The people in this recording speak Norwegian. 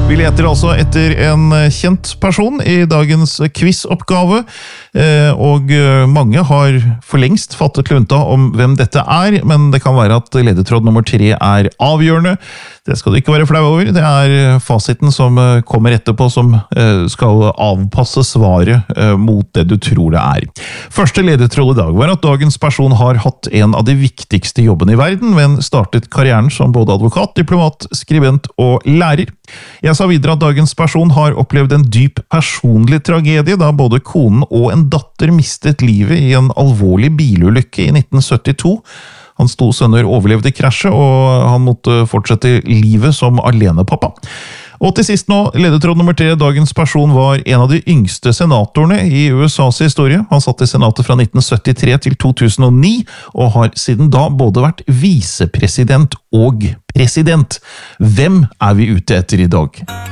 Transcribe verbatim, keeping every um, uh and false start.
Vi leter altså etter en kjent person i dagens quiz-oppgave, og mange har for lengst fattet lunta om hvem dette er, men det kan være at ledetråd nummer tre er avgjørende. Det skal du ikke være flau over. Det er fasiten som kommer etterpå som skal avpasse svaret mot det du tror det er. Første ledetråd i dag var at dagens person har hatt en av de viktigste jobbene i verden, men startet karrieren som både advokat, diplomat, skribent og lærer. Jeg sa videre at dagens person har opplevd en dyp personlig tragedie, da både konen og en datter mistet livet i en alvorlig bilulykke i nitten syttito. Hans to sønner overlevde krasjet, og han måtte fortsette livet som alenepappa. Og til sist nå, ledetråd nummer tre, dagens person var en av de yngste senatorene i U S A's historie. Han satt i senatet fra nitten syttitre til to tusen og ni, og har siden da både vært visepresident og president. Hvem er vi ute etter i dag?